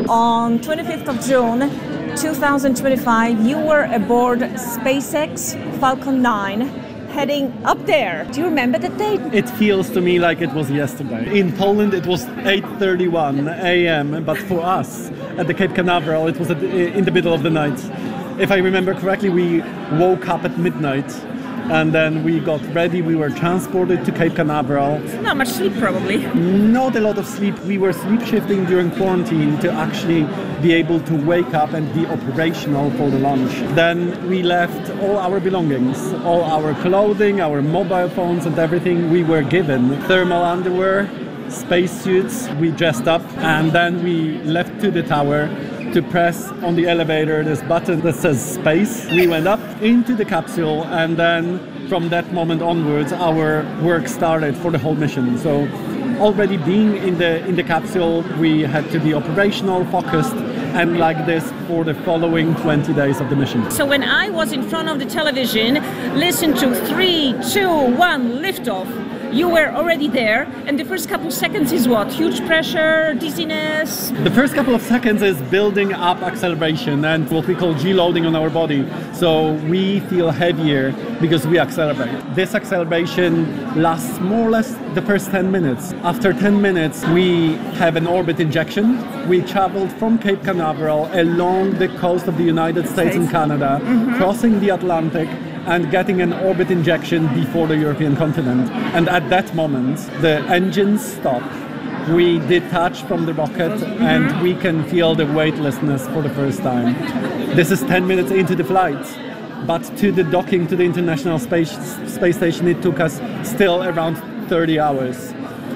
On 25th of June 2025, you were aboard SpaceX Falcon 9, heading up there. Do you remember the date? It feels to me like it was yesterday. In Poland it was 8:31 a.m., but for us at the Cape Canaveral it was in the middle of the night. If I remember correctly, we woke up at midnight and then we got ready, we were transported to Cape Canaveral. Not much sleep probably. Not a lot of sleep. We were sleep shifting during quarantine to actually be able to wake up and be operational for the launch. Then we left all our belongings, all our clothing, our mobile phones and everything. We were given thermal underwear, spacesuits, we dressed up and then we left to the tower to press on the elevator this button that says space. We went up into the capsule and then from that moment onwards our work started for the whole mission. So already being in the capsule we had to be operational, focused and like this for the following 20 days of the mission. So when I was in front of the television, listen to 3, 2, 1, liftoff. You were already there, and the first couple of seconds is what? Huge pressure, dizziness? The first couple of seconds is building up acceleration and what we call G-loading on our body. So we feel heavier because we accelerate. This acceleration lasts more or less the first 10 minutes. After 10 minutes, we have an orbit injection. We traveled from Cape Canaveral along the coast of the United States and Canada, crossing the Atlantic, and getting an orbit injection before the European continent. And at that moment, the engines stop. We detach from the rocket and we can feel the weightlessness for the first time. This is 10 minutes into the flight. But to the docking to the International Space Station, it took us still around 30 hours.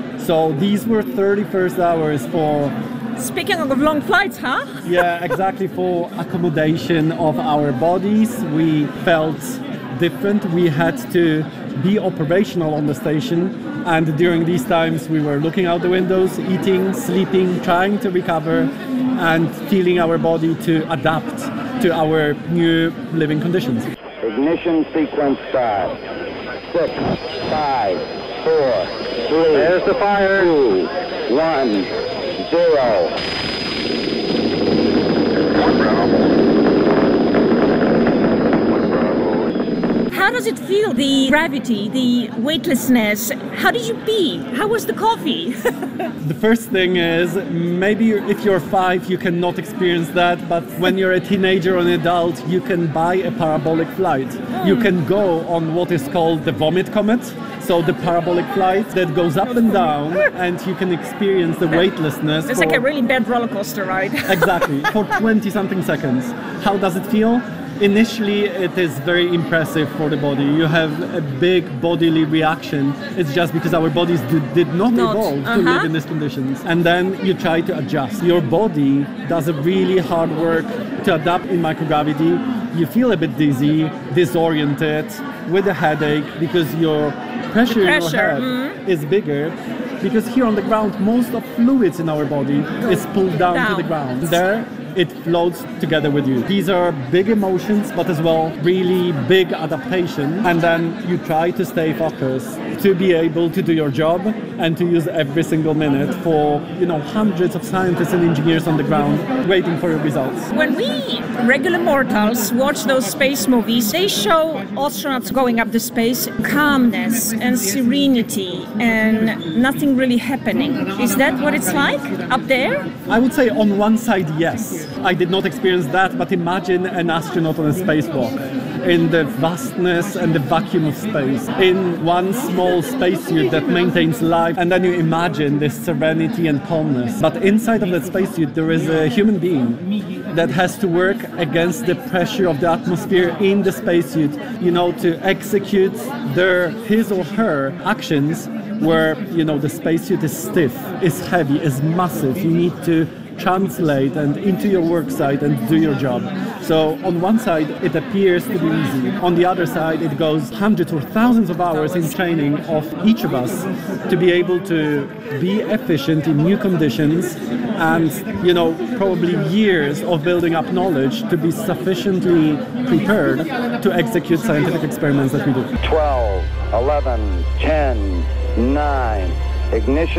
So these were 31st hours for... Speaking of long flights, huh? Yeah, exactly, for accommodation of our bodies. We felt different. We had to be operational on the station, and during these times we were looking out the windows, eating, sleeping, trying to recover and feeling our body to adapt to our new living conditions. Ignition sequence start. 6, 5, 4, 3. There's the fire. 2, 1, 0. How does it feel, the gravity, the weightlessness? How did you pee? How was the coffee? The first thing is, maybe if you're 5 you cannot experience that, but when you're a teenager or an adult you can buy a parabolic flight. You can go on what is called the vomit comet, so the parabolic flight that goes up and down and you can experience the weightlessness. It's like a really bad roller coaster ride. Exactly, for 20 something seconds. How does it feel? Initially, it is very impressive for the body. You have a big bodily reaction. It's just because our bodies did not evolve to live in these conditions. And then you try to adjust. Your body does a really hard work to adapt in microgravity. You feel a bit dizzy, disoriented, with a headache because your pressure in your head is bigger. Because here on the ground, most of fluids in our body is pulled down to the ground. There, it floats together with you. These are big emotions, but as well really big adaptation. And then you try to stay focused to be able to do your job and to use every single minute for, hundreds of scientists and engineers on the ground waiting for your results. When we regular mortals watch those space movies, they show astronauts going up to space, calmness and serenity and nothing really happening. Is that what it's like up there? I would say on one side, yes. I did not experience that, but imagine an astronaut on a spacewalk in the vastness and the vacuum of space, in one small spacesuit that maintains life, and then you imagine this serenity and calmness. But inside of that spacesuit there is a human being that has to work against the pressure of the atmosphere in the spacesuit, to execute his or her actions where, the spacesuit is stiff, is heavy, is massive. You need to translate and into your work site and do your job. So on one side it appears to be easy. On the other side it goes hundreds or thousands of hours in training of each of us to be able to be efficient in new conditions and probably years of building up knowledge to be sufficiently prepared to execute scientific experiments that we do. 12, 11, 10, 9, ignition.